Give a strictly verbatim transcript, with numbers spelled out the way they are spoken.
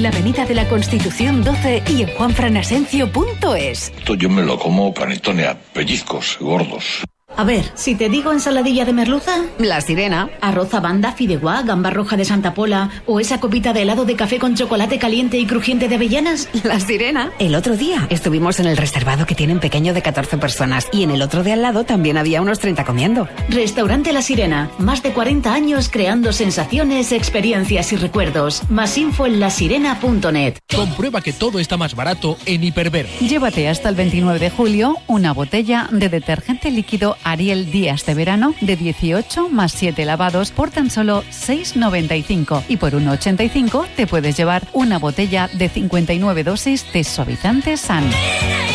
en la Avenida de la Constitución doce y en juanfranasencio punto es. Esto yo me lo como panetone a pellizcos gordos. A ver, si te digo ensaladilla de merluza... La Sirena. Arroz a banda, fideuá, gamba roja de Santa Pola... o esa copita de helado de café con chocolate caliente y crujiente de avellanas. La Sirena. El otro día estuvimos en el reservado que tienen pequeño de catorce personas y en el otro de al lado también había unos treinta comiendo. Restaurante La Sirena. Más de cuarenta años creando sensaciones, experiencias y recuerdos. Más info en lasirena punto net. Comprueba que todo está más barato en Hiperver. Llévate hasta el veintinueve de julio una botella de detergente líquido Ariel Días de verano de dieciocho más siete lavados por tan solo seis noventa y cinco y por uno ochenta y cinco te puedes llevar una botella de cincuenta y nueve dosis de suavizante San.